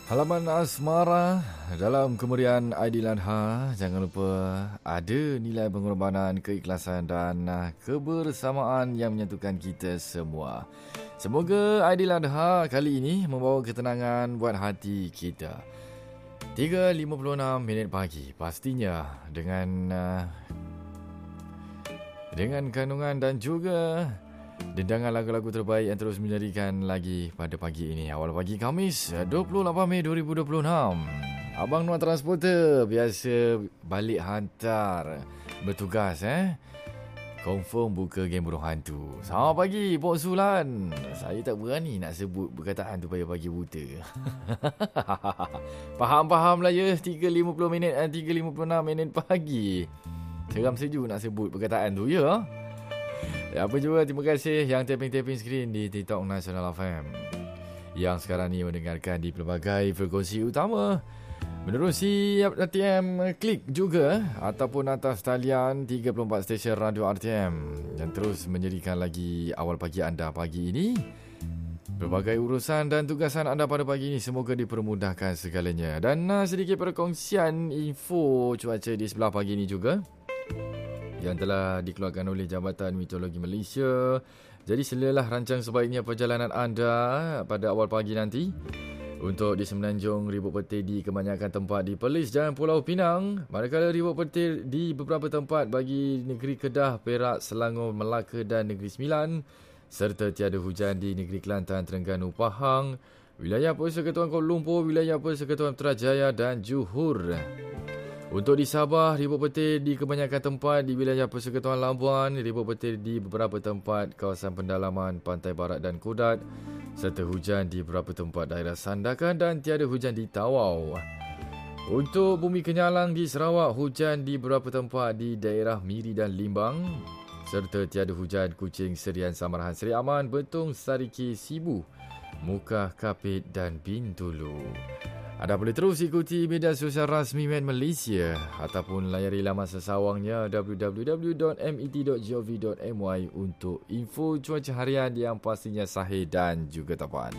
Halaman asmara dalam kemerian Aidiladha, jangan lupa ada nilai pengorbanan, keikhlasan dan kebersamaan yang menyatukan kita semua. Semoga Aidiladha kali ini membawa ketenangan buat hati kita. 3.56 minit pagi, pastinya dengan kandungan dan juga dendangan lagu-lagu terbaik yang terus menyerikan lagi pada pagi ini. Awal pagi Khamis 28 Mei 2026. Abang Noah Transporter biasa balik hantar bertugas confirm buka game burung hantu. Selamat pagi Pok Sulan. Saya tak berani nak sebut perkataan tu pagi-pagi buta. Faham-faham lah ya. 3.56 minit pagi. Seram sejuk nak sebut perkataan tu ya. Apa juga, terima kasih yang tapping skrin di TikTok Nasional FM yang sekarang ni mendengarkan di pelbagai frekuensi utama menerusi RTM Klik juga ataupun atas talian 34 stesen radio RTM yang terus menjadikan lagi awal pagi anda pagi ini. Berbagai urusan dan tugasan anda pada pagi ini semoga dipermudahkan segalanya. Dan sedikit perkongsian info cuaca di sebelah pagi ini juga yang telah dikeluarkan oleh Jabatan Meteorologi Malaysia. Jadi selalah rancang sebaiknya perjalanan anda pada awal pagi nanti. Untuk di Semenanjung, ribut petir di kebanyakan tempat di Perlis dan Pulau Pinang. Manakala ribut petir di beberapa tempat bagi negeri Kedah, Perak, Selangor, Melaka dan Negeri Sembilan. Serta tiada hujan di negeri Kelantan, Terengganu, Pahang, wilayah Persekutuan Kuala Lumpur, wilayah Persekutuan Putrajaya dan Johor. Untuk di Sabah, ribut petir di kebanyakan tempat di wilayah Persekutuan Labuan, ribut petir di beberapa tempat kawasan pendalaman Pantai Barat dan Kudat, serta hujan di beberapa tempat daerah Sandakan dan tiada hujan di Tawau. Untuk Bumi Kenyalang di Sarawak, hujan di beberapa tempat di daerah Miri dan Limbang, serta tiada hujan Kuching, Serian, Samarahan, Seri Aman, Betong, Sariki, Sibu, Mukah, Kapit dan Bintulu. Anda boleh terus ikuti media sosial rasmi Met Malaysia ataupun layari laman sesawangnya www.met.gov.my untuk info cuaca harian yang pastinya sahih dan juga tepat.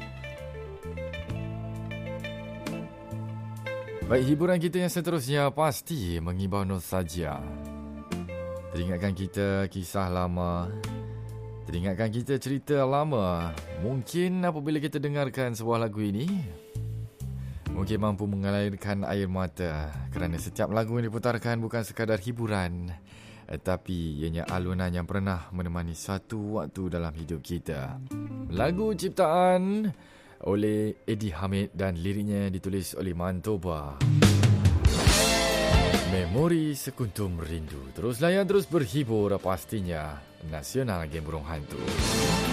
Baik, hiburan kita yang seterusnya pasti menghibau nostalgia. Teringatkan kita kisah lama, teringatkan kita cerita lama. Mungkin apabila kita dengarkan sebuah lagu ini, mungkin mampu mengalirkan air mata kerana setiap lagu yang diputarkan bukan sekadar hiburan, tapi ianya alunan yang pernah menemani satu waktu dalam hidup kita. Lagu ciptaan oleh Eddie Hamid dan liriknya ditulis oleh Mantoba. Memori Sekuntum Rindu. Terus layan, terus berhibur pastinya. Nasional Game Burung Hantu.